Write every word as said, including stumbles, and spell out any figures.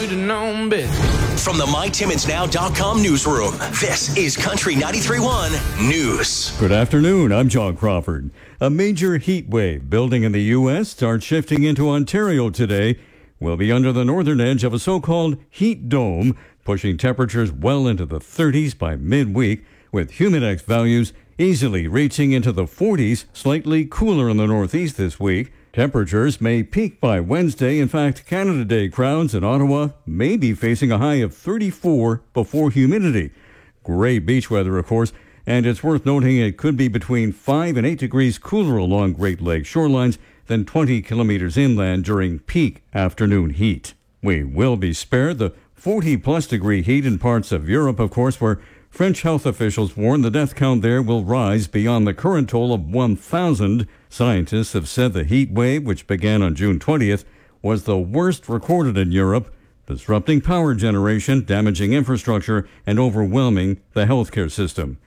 you'd have known better. From the My Timmons Now dot com newsroom, this is Country ninety-three point one News. Good afternoon, I'm John Crawford. A major heat wave building in the U S starts shifting into Ontario today. We'll be under the northern edge of a so-called heat dome, pushing temperatures well into the thirties by midweek, with humidex values easily reaching into the forties, slightly cooler in the northeast this week. Temperatures may peak by Wednesday. In fact, Canada Day crowds in Ottawa may be facing a high of thirty-four before humidity. Gray beach weather, of course, and it's worth noting it could be between five and eight degrees cooler along Great Lakes shorelines than twenty kilometers inland during peak afternoon heat. We will be spared the forty-plus degree heat in parts of Europe, of course, where French health officials warn the death count there will rise beyond the current toll of one thousand. Scientists have said the heat wave, which began on June twentieth, was the worst recorded in Europe, disrupting power generation, damaging infrastructure, and overwhelming the healthcare system.